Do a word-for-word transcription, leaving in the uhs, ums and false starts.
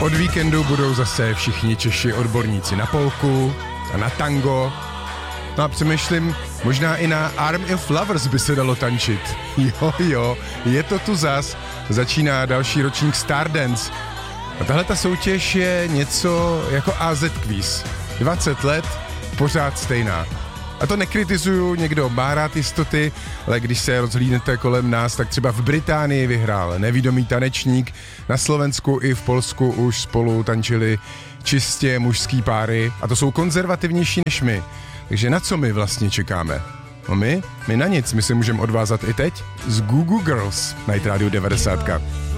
Od víkendu budou zase všichni Češi odborníci na polku a na tango. No a přemýšlím, možná i na Army of Lovers by se dalo tančit. Jo, jo, je to tu zas. Začíná další ročník Stardance. A tahle ta soutěž je něco jako á zet Quiz. dvacet let, pořád stejná. A to nekritizuju, někdo má rád jistoty, ale když se rozhlídnete kolem nás, tak třeba v Británii vyhrál nevídomý tanečník, na Slovensku i v Polsku už spolu tančili čistě mužský páry a to jsou konzervativnější než my. Takže na co my vlastně čekáme? No my? My na nic, my se můžeme odvázat i teď z Goo Goo Girls na Hit Radio devadesát.